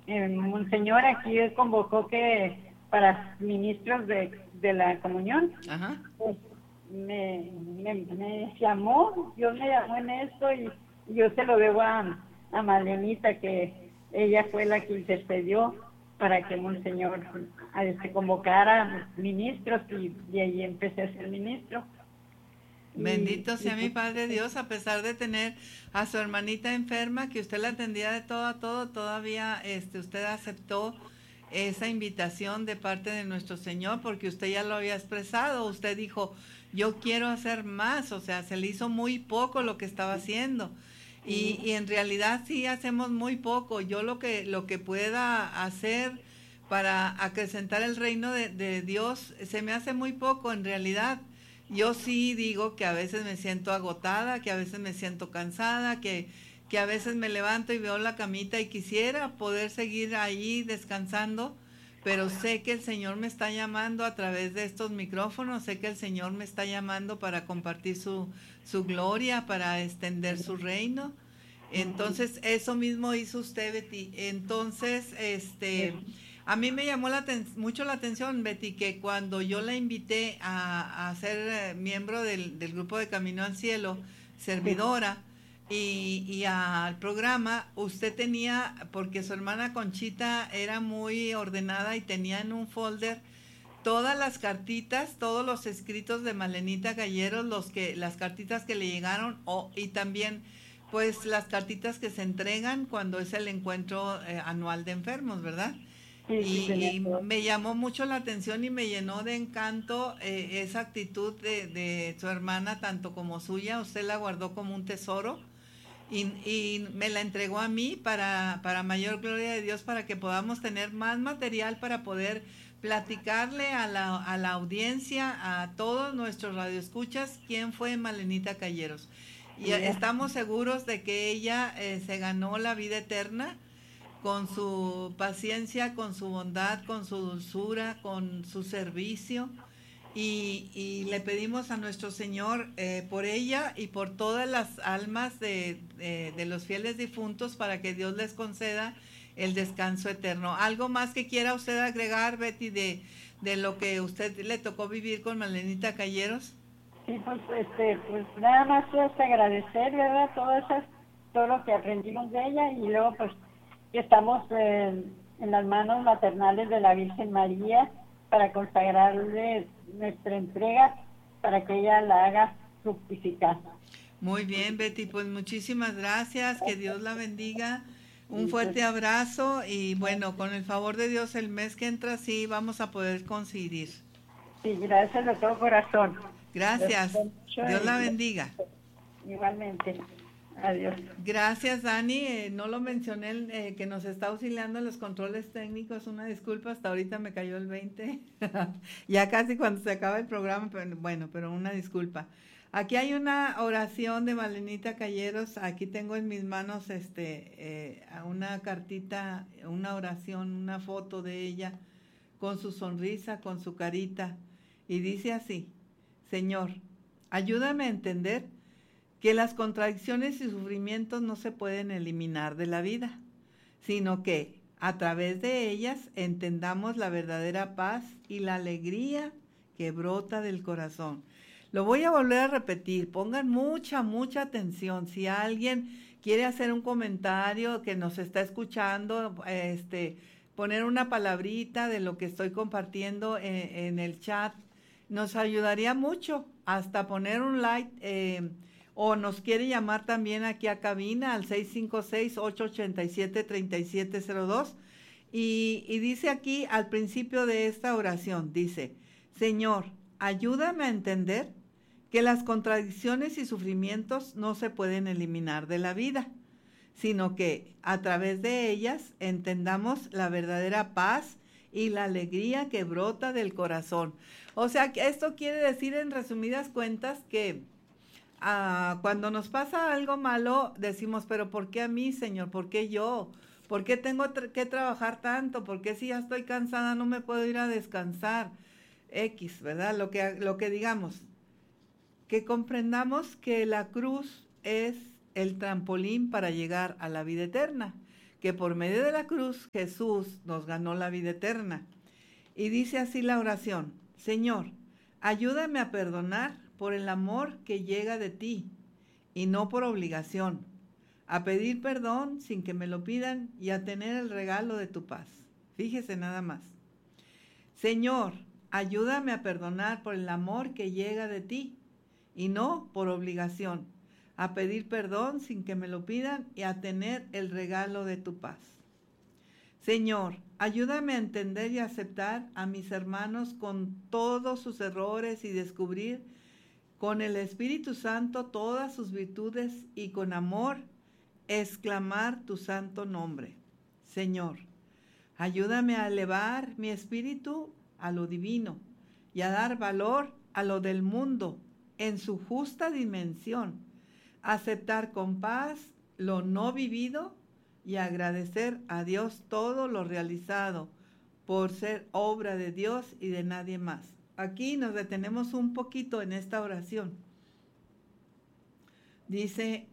Monseñor aquí convocó que para ministros de la comunión, Ajá. pues me llamó, Dios me llamó en esto y yo se lo debo a Malenita, que ella fue la que intercedió para que Monseñor convocara ministros y ahí empecé a ser ministro. Bendito sea mi Pues, Padre Dios, a pesar de tener a su hermanita enferma, que usted la atendía de todo a todo, todavía usted aceptó esa invitación de parte de nuestro Señor, porque usted ya lo había expresado. Usted dijo, yo quiero hacer más, o sea, se le hizo muy poco lo que estaba haciendo. Y en realidad sí hacemos muy poco. Yo lo que pueda hacer para acrecentar el reino de Dios se me hace muy poco en realidad. Yo sí digo que a veces me siento agotada, que a veces me siento cansada, que a veces me levanto y veo la camita y quisiera poder seguir ahí descansando, pero sé que el Señor me está llamando a través de estos micrófonos, sé que el Señor me está llamando para compartir su gloria, para extender su reino. Entonces, eso mismo hizo usted, Betty. Entonces, a mí me llamó mucho la atención, Betty, que cuando yo la invité a ser miembro del grupo de Camino al Cielo, servidora, y al programa, usted tenía, porque su hermana Conchita era muy ordenada y tenía en un folder todas las cartitas, todos los escritos de Malenita Galleros, las cartitas que le llegaron, y también pues las cartitas que se entregan cuando es el encuentro anual de enfermos, ¿verdad? Y me llamó mucho la atención y me llenó de encanto esa actitud de su hermana, tanto como suya. Usted la guardó como un tesoro y me la entregó a mí para mayor gloria de Dios, para que podamos tener más material para poder platicarle a la audiencia, a todos nuestros radioescuchas, quién fue Malenita Calleros. Y estamos seguros de que ella se ganó la vida eterna con su paciencia, con su bondad, con su dulzura, con su servicio. Y le pedimos a nuestro Señor por ella y por todas las almas de los fieles difuntos, para que Dios les conceda el descanso eterno. ¿Algo más que quiera usted agregar, Betty, de lo que usted le tocó vivir con Malenita Calleros? Sí, pues nada más agradecer, ¿verdad? Todo lo que aprendimos de ella, y luego pues que estamos en las manos maternales de la Virgen María para consagrarle nuestra entrega, para que ella la haga fructificar. Muy bien, Betty, pues muchísimas gracias, que Dios la bendiga. Un fuerte abrazo y bueno, con el favor de Dios, el mes que entra sí vamos a poder coincidir. Sí, gracias de todo corazón. Gracias. Dios la bendiga. Igualmente. Adiós. Gracias, Dani. No lo mencioné, que nos está auxiliando en los controles técnicos. Una disculpa, hasta ahorita me cayó el 20. Ya casi cuando se acaba el programa, pero bueno, pero una disculpa. Aquí hay una oración de Malenita Calleros. Aquí tengo en mis manos una cartita, una oración, una foto de ella con su sonrisa, con su carita. Y dice así: Señor, ayúdame a entender que las contradicciones y sufrimientos no se pueden eliminar de la vida, sino que a través de ellas entendamos la verdadera paz y la alegría que brota del corazón. Lo voy a volver a repetir, pongan mucha atención. Si alguien quiere hacer un comentario, que nos está escuchando, poner una palabrita de lo que estoy compartiendo en el chat, nos ayudaría mucho, hasta poner un like, o nos quiere llamar también aquí a cabina al 656-887-3702. Y dice aquí al principio de esta oración, dice: Señor, ayúdame a entender que las contradicciones y sufrimientos no se pueden eliminar de la vida, sino que a través de ellas entendamos la verdadera paz y la alegría que brota del corazón. O sea, que esto quiere decir, en resumidas cuentas, que cuando nos pasa algo malo, decimos, pero ¿por qué a mí, Señor? ¿Por qué yo? ¿Por qué tengo que trabajar tanto? ¿Por qué si ya estoy cansada no me puedo ir a descansar? X, ¿verdad? Lo que digamos. Que comprendamos que la cruz es el trampolín para llegar a la vida eterna. que por medio de la cruz Jesús nos ganó la vida eterna. Y dice así la oración: Señor, ayúdame a perdonar por el amor que llega de ti y no por obligación, a pedir perdón sin que me lo pidan y a tener el regalo de tu paz. Fíjese nada más. Señor, ayúdame a perdonar por el amor que llega de ti y no por obligación, a pedir perdón sin que me lo pidan y a tener el regalo de tu paz. Señor, ayúdame a entender y aceptar a mis hermanos con todos sus errores y descubrir con el Espíritu Santo todas sus virtudes y con amor exclamar tu santo nombre. Señor, ayúdame a elevar mi espíritu a lo divino y a dar valor a lo del mundo en su justa dimensión, aceptar con paz lo no vivido y agradecer a Dios todo lo realizado por ser obra de Dios y de nadie más. Aquí nos detenemos un poquito en esta oración. Dice,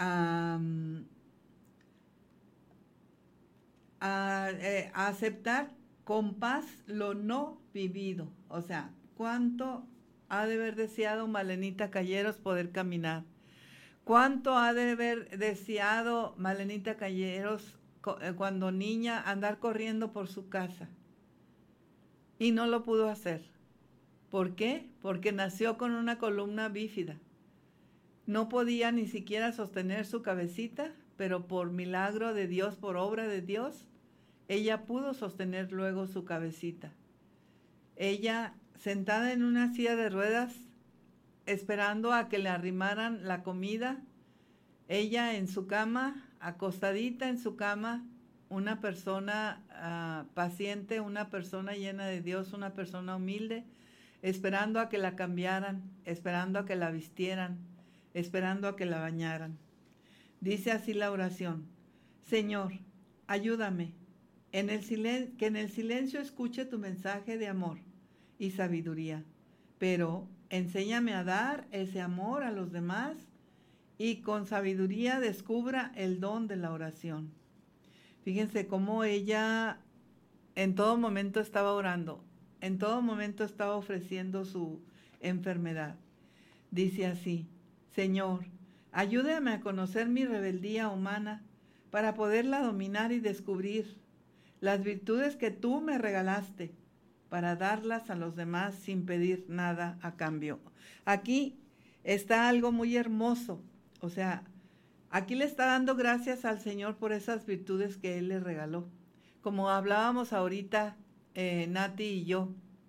aceptar con paz lo no vivido. O sea, ¿cuánto ha de haber deseado Malenita Calleros poder caminar? ¿Cuánto ha de haber deseado Malenita Calleros cuando niña andar corriendo por su casa? Y no lo pudo hacer. ¿Por qué? Porque nació con una columna bífida. No podía ni siquiera sostener su cabecita, pero por milagro de Dios, por obra de Dios, ella pudo sostener luego su cabecita. Ella, sentada en una silla de ruedas, esperando a que le arrimaran la comida, ella en su cama, acostadita en su cama, una persona paciente, una persona llena de Dios, una persona humilde, esperando a que la cambiaran, esperando a que la vistieran, esperando a que la bañaran. Dice así la oración: Señor, ayúdame que en el silencio escuche tu mensaje de amor y sabiduría, pero enséñame a dar ese amor a los demás y con sabiduría descubra el don de la oración. Fíjense cómo ella en todo momento estaba orando, en todo momento estaba ofreciendo su enfermedad. Dice así: Señor, ayúdame a conocer mi rebeldía humana para poderla dominar y descubrir las virtudes que tú me regalaste para darlas a los demás sin pedir nada a cambio. Aquí está algo muy hermoso. O sea, aquí le está dando gracias al Señor por esas virtudes que Él le regaló. Como hablábamos ahorita, Nati y yo,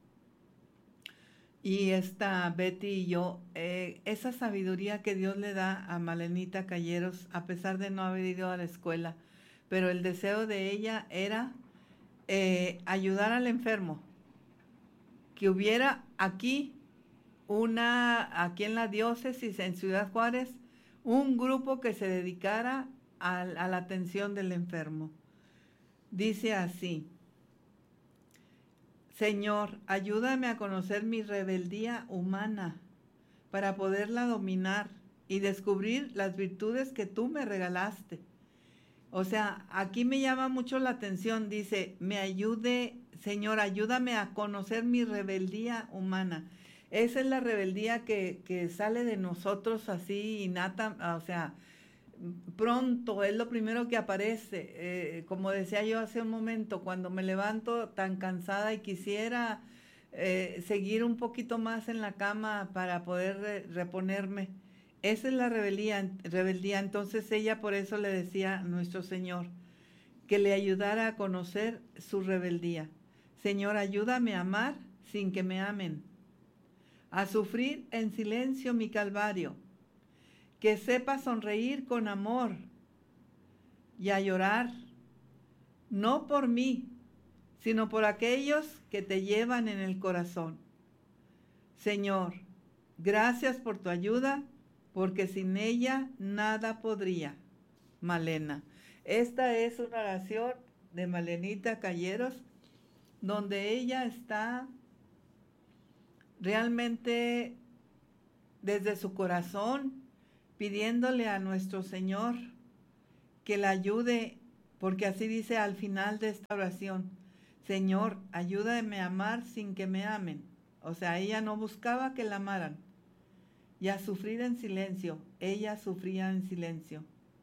y esta Betty y yo, esa sabiduría que Dios le da a Malenita Calleros, a pesar de no haber ido a la escuela, pero el deseo de ella era ayudar al enfermo, que hubiera aquí en la diócesis, en Ciudad Juárez, un grupo que se dedicara a la atención del enfermo. Dice así: Señor, ayúdame a conocer mi rebeldía humana para poderla dominar y descubrir las virtudes que tú me regalaste. O sea, aquí me llama mucho la atención, dice, Señor, ayúdame a conocer mi rebeldía humana. Esa es la rebeldía que sale de nosotros así innata, o sea, pronto, es lo primero que aparece. Como decía yo hace un momento, cuando me levanto tan cansada y quisiera seguir un poquito más en la cama para poder reponerme. Esa es la rebeldía. Entonces ella por eso le decía a nuestro Señor que le ayudara a conocer su rebeldía. Señor, ayúdame a amar sin que me amen, a sufrir en silencio mi calvario, que sepa sonreír con amor y a llorar, no por mí, sino por aquellos que te llevan en el corazón. Señor, gracias por tu ayuda, porque sin ella nada podría. Malena. Esta es una oración de Malenita Calleros, donde ella está realmente desde su corazón pidiéndole a nuestro Señor que la ayude porque así dice al final de esta oración: Señor, ayúdame a amar sin que me amen. O sea, ella no buscaba que la amaran. Y a sufrir en silencio, ella sufría en silencio.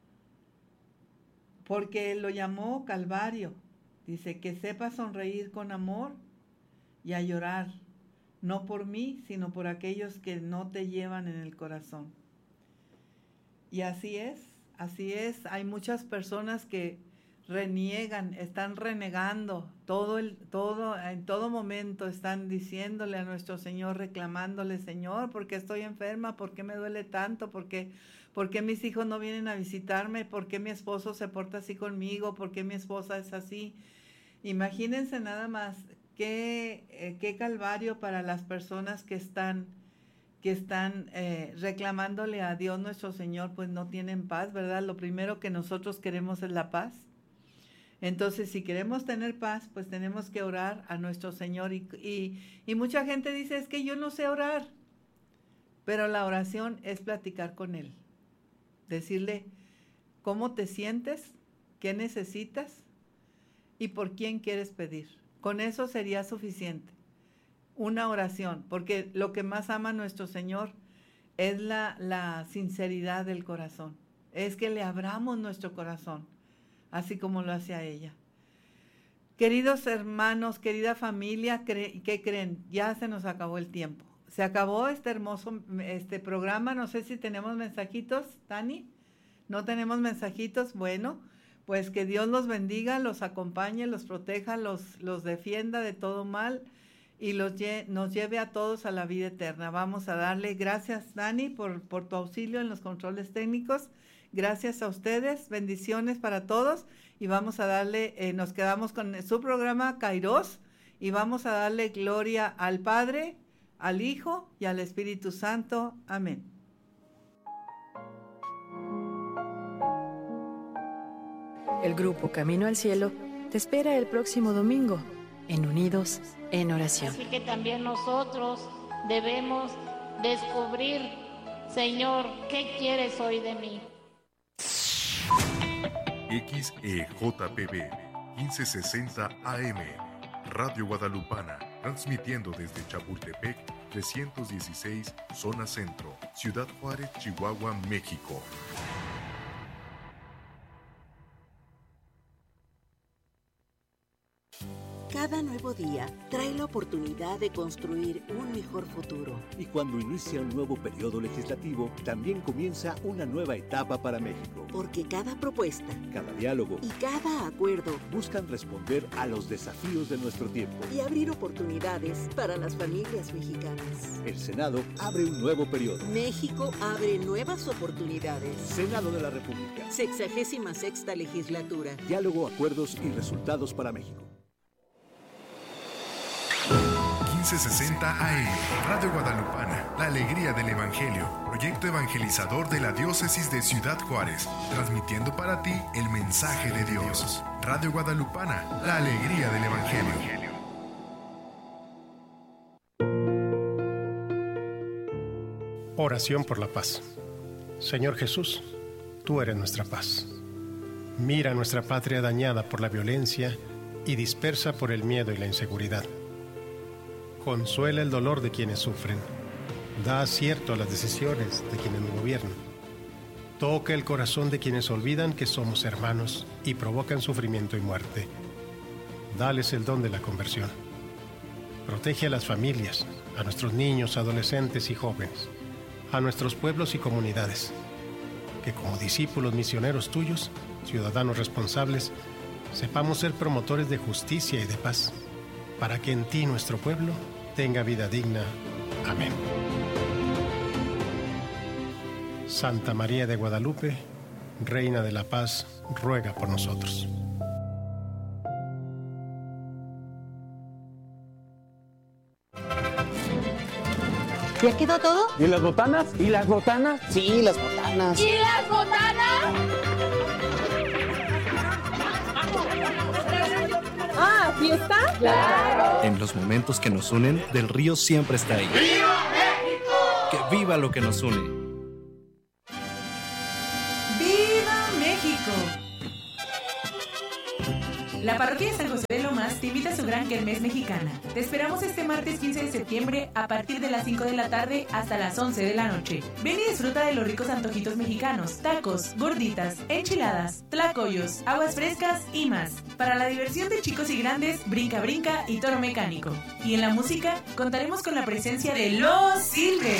Porque lo llamó Calvario. Dice, que sepa sonreír con amor y a llorar, no por mí, sino por aquellos que no te llevan en el corazón. Y así es. Hay muchas personas que reniegan, están renegando en todo momento están diciéndole a nuestro Señor, reclamándole: Señor, ¿por qué estoy enferma? ¿Por qué me duele tanto? ¿Por qué mis hijos no vienen a visitarme? ¿Por qué mi esposo se porta así conmigo? ¿Por qué mi esposa es así? Imagínense nada más qué calvario para las personas que están reclamándole a Dios nuestro Señor, pues no tienen paz, ¿verdad? Lo primero que nosotros queremos es la paz. Entonces, si queremos tener paz, pues tenemos que orar a nuestro Señor. Y mucha gente dice, es que yo no sé orar. Pero la oración es platicar con Él. Decirle cómo te sientes, qué necesitas y por quién quieres pedir. Con eso sería suficiente. Una oración, porque lo que más ama nuestro Señor es la sinceridad del corazón. Es que le abramos nuestro corazón, así como lo hace a ella. Queridos hermanos, querida familia, ¿qué creen? Ya se nos acabó el tiempo. Se acabó este hermoso programa. No sé si tenemos mensajitos, Tani. ¿No tenemos mensajitos? Bueno, pues que Dios los bendiga, los acompañe, los proteja, los defienda de todo mal y nos lleve a todos a la vida eterna. Vamos a darle gracias, Dani, por tu auxilio en los controles técnicos. Gracias a ustedes, bendiciones para todos, y vamos a darle, nos quedamos con su programa Kairos, y vamos a darle gloria al Padre, al Hijo y al Espíritu Santo. Amén. El grupo Camino al Cielo te espera el próximo domingo en Unidos en Oración. Así que también nosotros debemos descubrir, Señor, ¿qué quieres hoy de mí? XEJPB 1560 AM, Radio Guadalupana, transmitiendo desde Chapultepec 316, Zona Centro, Ciudad Juárez, Chihuahua, México. Cada nuevo día trae la oportunidad de construir un mejor futuro. Y cuando inicia un nuevo periodo legislativo, también comienza una nueva etapa para México. Porque cada propuesta, cada diálogo y cada acuerdo buscan responder a los desafíos de nuestro tiempo y abrir oportunidades para las familias mexicanas. El Senado abre un nuevo periodo. México abre nuevas oportunidades. Senado de la República. 66ª legislatura. Diálogo, acuerdos y resultados para México. 1560 AM, Radio Guadalupana, la alegría del Evangelio, proyecto evangelizador de la Diócesis de Ciudad Juárez, transmitiendo para ti el mensaje de Dios. Radio Guadalupana, la alegría del Evangelio. Oración por la paz. Señor Jesús, tú eres nuestra paz. Mira nuestra patria dañada por la violencia y dispersa por el miedo y la inseguridad. Consuela el dolor de quienes sufren. Da acierto a las decisiones de quienes nos gobiernan. Toca el corazón de quienes olvidan que somos hermanos y provocan sufrimiento y muerte. Dales el don de la conversión. Protege a las familias, a nuestros niños, adolescentes y jóvenes, a nuestros pueblos y comunidades. Que como discípulos misioneros tuyos, ciudadanos responsables, sepamos ser promotores de justicia y de paz, para que en ti nuestro pueblo tenga vida digna. Amén. Santa María de Guadalupe, Reina de la Paz, ruega por nosotros. ¿Ya quedó todo? ¿Y las botanas? ¿Y las botanas? Sí, las botanas. ¿Y las botanas? Ah, ¿fiesta? ¡Claro! En los momentos que nos unen, Del Río siempre está ahí. ¡Viva México! ¡Que viva lo que nos une! ¡Viva México! La parroquia de San José de Lomas te invita a su gran kermés mexicana. Te esperamos este martes 15 de septiembre a partir de las 5 de la tarde hasta las 11 de la noche. Ven y disfruta de los ricos antojitos mexicanos, tacos, gorditas, enchiladas, tlacoyos, aguas frescas y más. Para la diversión de chicos y grandes, brinca brinca y toro mecánico. Y en la música contaremos con la presencia de Los Silver.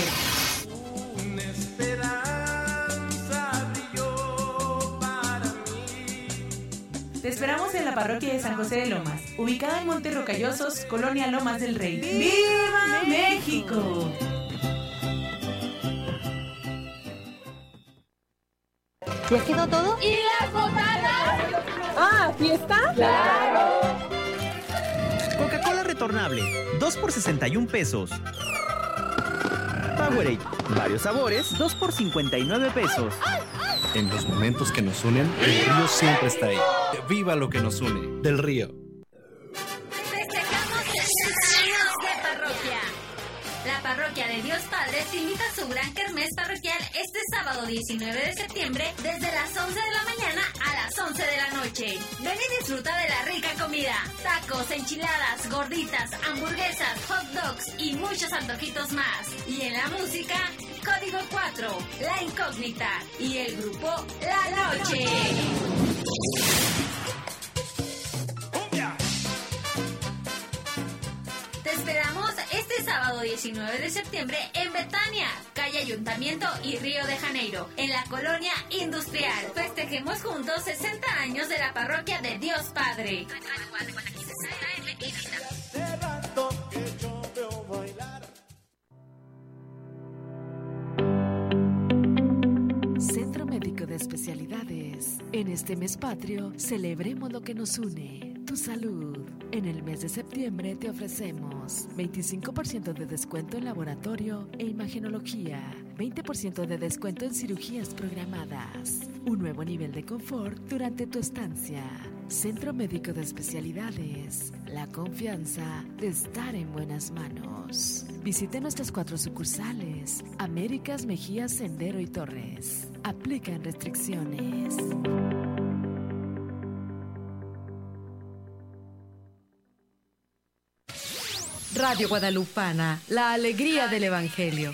Te esperamos en la parroquia de San José de Lomas, ubicada en Montes Rocallosos, Colonia Lomas del Rey. ¡Viva México! ¿Ya quedó todo? ¿Y las botanas? ¡Ah, fiesta! ¡Claro! Coca-Cola retornable, 2 por 61 pesos. Powerade, varios sabores, 2 por 59 pesos. En los momentos que nos unen, el río siempre está ahí. ¡Viva lo que nos une! Del Río. Festejamos 60 años de parroquia. La parroquia de Dios Padre te invita a su gran kermés parroquial este sábado 19 de septiembre desde las 11 de la mañana a las 11 de la noche. Ven y disfruta de la rica comida, tacos, enchiladas, gorditas, hamburguesas, hot dogs y muchos antojitos más. Y en la música, Código 4, La Incógnita y el grupo La Noche. Te esperamos este sábado 19 de septiembre en Betania, calle Ayuntamiento y Río de Janeiro, en la colonia industrial. Festejemos juntos 60 años de la parroquia de Dios Padre. Centro Médico de Especialidades. En este mes patrio, celebremos lo que nos une, tu salud. En el mes de septiembre te ofrecemos 25% de descuento en laboratorio e imagenología, 20% de descuento en cirugías programadas, un nuevo nivel de confort durante tu estancia. Centro Médico de Especialidades, la confianza de estar en buenas manos. Visite nuestras 4 sucursales, Américas, Mejías, Sendero y Torres. Aplican restricciones. Radio Guadalupana, la alegría del Evangelio.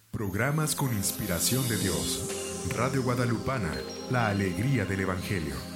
Programas con inspiración de Dios. Radio Guadalupana, la alegría del Evangelio.